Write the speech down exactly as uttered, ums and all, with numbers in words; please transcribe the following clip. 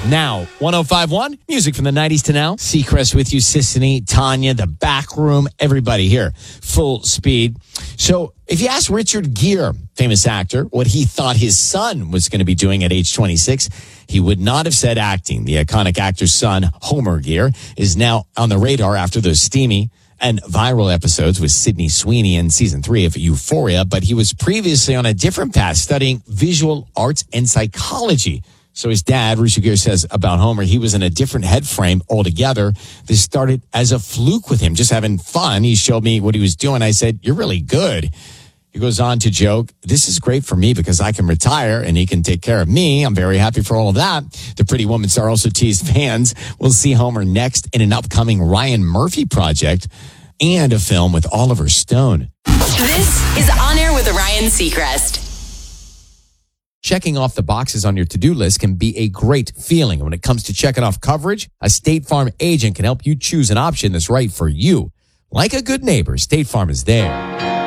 Now, one oh five point one, music from the nineties to now. Seacrest with you, Sissany, Tanya, the back room, everybody here, full speed. So if you ask Richard Gere, famous actor, what he thought his son was going to be doing at age twenty-six, he would not have said acting. The iconic actor's son, Homer Gere, is now on the radar after those steamy and viral episodes with Sydney Sweeney in season three of Euphoria, but he was previously on a different path studying visual arts and psychology. So his dad, Richard Gere, says about Homer, he was in a different head frame altogether. This started as a fluke with him, just having fun. He showed me what he was doing. I said, you're really good. He goes on to joke, this is great for me because I can retire and he can take care of me. I'm very happy for all of that. The Pretty Woman star also teased fans will see Homer next in an upcoming Ryan Murphy project and a film with Oliver Stone. This is On Air with Ryan Seacrest. Checking off the boxes on your to-do list can be a great feeling. When it comes to checking off coverage, a State Farm agent can help you choose an option that's right for you. Like a good neighbor, State Farm is there.